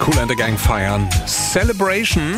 Kool and the Gang feiern Celebration.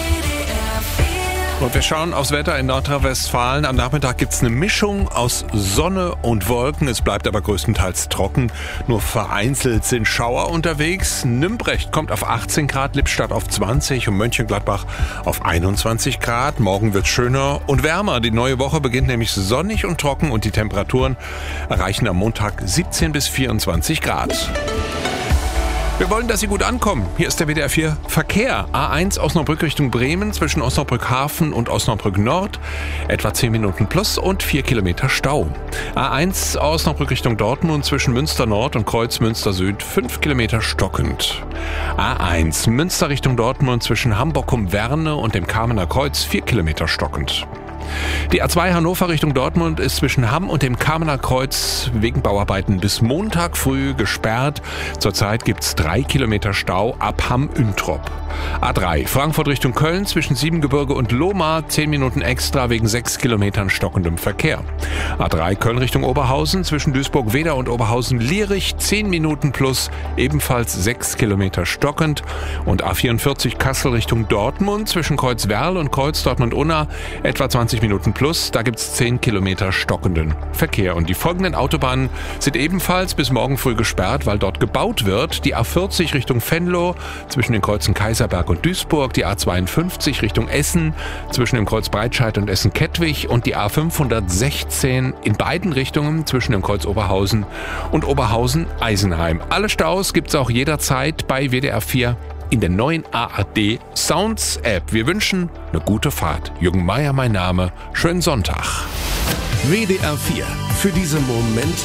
Und wir schauen aufs Wetter in Nordrhein-Westfalen. Am Nachmittag gibt es eine Mischung aus Sonne und Wolken. Es bleibt aber größtenteils trocken. Nur vereinzelt sind Schauer unterwegs. Nümbrecht kommt auf 18 Grad, Lippstadt auf 20 und Mönchengladbach auf 21 Grad. Morgen wird schöner und wärmer. Die neue Woche beginnt nämlich sonnig und trocken und die Temperaturen erreichen am Montag 17 bis 24 Grad. Wir wollen, dass Sie gut ankommen. Hier ist der WDR 4 Verkehr. A1 Osnabrück Richtung Bremen zwischen Osnabrück Hafen und Osnabrück Nord. Etwa 10 Minuten plus und 4 Kilometer Stau. A1 Osnabrück Richtung Dortmund zwischen Münster Nord und Kreuz Münster Süd 5 Kilometer stockend. A1 Münster Richtung Dortmund zwischen Hamburg-Werne und dem Kamener Kreuz 4 Kilometer stockend. Die A2 Hannover Richtung Dortmund ist zwischen Hamm und dem Kamener Kreuz wegen Bauarbeiten bis Montag früh gesperrt. Zurzeit gibt's 3 Kilometer Stau ab Hamm-Üntrop. A3 Frankfurt Richtung Köln zwischen Siebengebirge und Lohmar 10 Minuten extra wegen 6 Kilometern stockendem Verkehr. A3 Köln Richtung Oberhausen zwischen Duisburg-Wedau und Oberhausen-Lierich 10 Minuten plus, ebenfalls 6 Kilometer stockend. Und A44 Kassel Richtung Dortmund zwischen Kreuzwerl und Kreuz Dortmund-Unna etwa 20 Minuten plus, da gibt's 10 Kilometer stockenden Verkehr. Und die folgenden Autobahnen sind ebenfalls bis morgen früh gesperrt, weil dort gebaut wird. Die A40 Richtung Venlo zwischen den Kreuzen Kaiserberg und Duisburg, die A52 Richtung Essen zwischen dem Kreuz Breitscheid und Essen-Kettwig und die A516 in beiden Richtungen zwischen dem Kreuz Oberhausen und Oberhausen-Eisenheim. Alle Staus gibt's auch jederzeit bei WDR 4 in der neuen ARD Sounds App. Wir wünschen eine gute Fahrt. Jürgen Meier mein Name. Schönen Sonntag. WDR 4. Für diese Momente,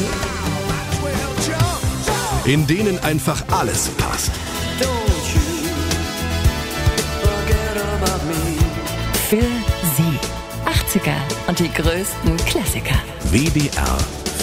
in denen einfach alles passt. Für Sie. 80er und die größten Klassiker. WDR